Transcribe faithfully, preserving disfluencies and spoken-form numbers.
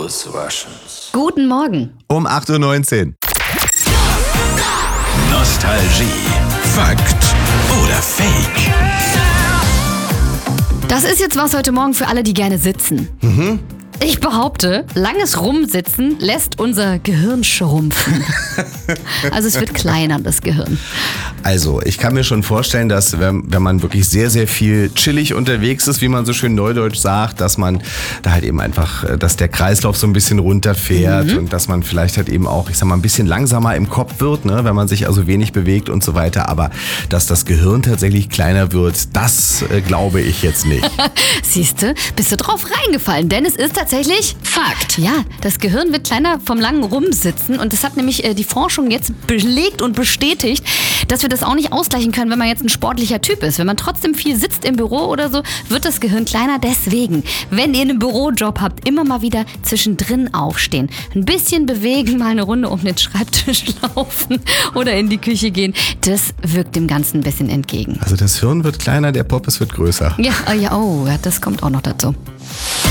des Waschens. Guten Morgen. Um acht Uhr neunzehn. Nostalgie. Fakt oder Fake? Das ist jetzt was heute Morgen für alle, die gerne sitzen. Mhm. Ich behaupte, langes Rumsitzen lässt unser Gehirn schrumpfen. Also es wird kleiner, das Gehirn. Also, ich kann mir schon vorstellen, dass wenn, wenn man wirklich sehr, sehr viel chillig unterwegs ist, wie man so schön neudeutsch sagt, dass man da halt eben einfach, dass der Kreislauf so ein bisschen runterfährt mhm. und dass man vielleicht halt eben auch, ich sag mal, ein bisschen langsamer im Kopf wird, ne, wenn man sich also wenig bewegt und so weiter. Aber dass das Gehirn tatsächlich kleiner wird, das äh, glaube ich jetzt nicht. Siehste, bist du drauf reingefallen, denn es ist tatsächlich Fakt. Ja, das Gehirn wird kleiner vom langen Rumsitzen und das hat nämlich äh, die Forschung jetzt belegt und bestätigt, dass wir das auch nicht ausgleichen können, wenn man jetzt ein sportlicher Typ ist. Wenn man trotzdem viel sitzt im Büro oder so, wird das Gehirn kleiner. Deswegen, wenn ihr einen Bürojob habt, immer mal wieder zwischendrin aufstehen. Ein bisschen bewegen, mal eine Runde um den Schreibtisch laufen oder in die Küche gehen. Das wirkt dem Ganzen ein bisschen entgegen. Also das Hirn wird kleiner, der Poppes wird größer. Ja, oh, ja, oh, das kommt auch noch dazu.